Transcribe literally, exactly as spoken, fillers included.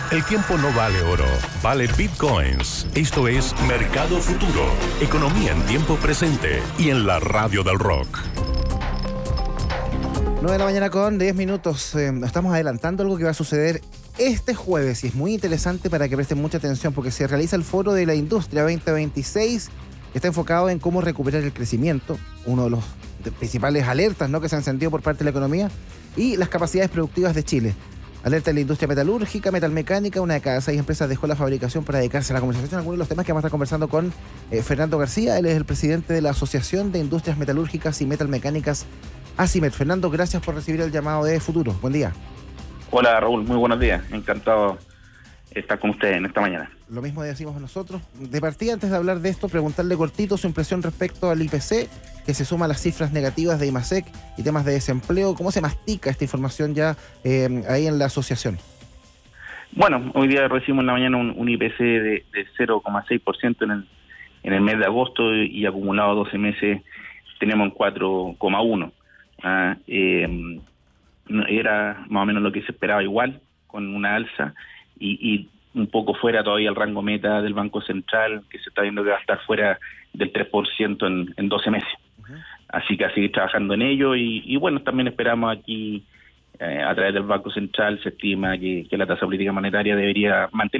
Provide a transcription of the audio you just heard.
El tiempo no vale oro, vale bitcoins. Esto es Mercado Futuro, economía en tiempo presente y en la radio del rock. nueve de la mañana con diez minutos. Eh, estamos adelantando algo que va a suceder este jueves y es muy interesante para que presten mucha atención porque se realiza el Foro de la Industria veinte veintiséis que está enfocado en cómo recuperar el crecimiento, uno de los de principales alertas, ¿no?, que se han sentido por parte de la economía, y las capacidades productivas de Chile. Alerta de la industria metalúrgica, metalmecánica. Una de cada seis empresas dejó la fabricación para dedicarse a la comercialización. Algunos de los temas que vamos a estar conversando con eh, Fernando García. Él es el presidente de la Asociación de Industrias Metalúrgicas y Metalmecánicas, ACIMET. Fernando, gracias por recibir el llamado de Futuro. Buen día. Hola, Raúl, muy buenos días. Encantado de estar con ustedes en esta mañana. Lo mismo decimos nosotros. De partida, antes de hablar de esto, preguntarle cortito su impresión respecto al I P C, que se suma a las cifras negativas de IMASEC y temas de desempleo. ¿Cómo se mastica esta información ya eh, ahí en la asociación? Bueno, hoy día recibimos en la mañana un, un I P C de, de cero coma seis por ciento en el, en el mes de agosto y, y acumulado doce meses tenemos en cuatro coma uno. Ah, eh, era más o menos lo que se esperaba, igual, con una alza y, y un poco fuera todavía el rango meta del Banco Central, que se está viendo que va a estar fuera del tres por ciento en, en doce meses. Uh-huh. Así que a seguir trabajando en ello y, y bueno, también esperamos aquí, eh, a través del Banco Central, se estima que, que la tasa política monetaria debería mantener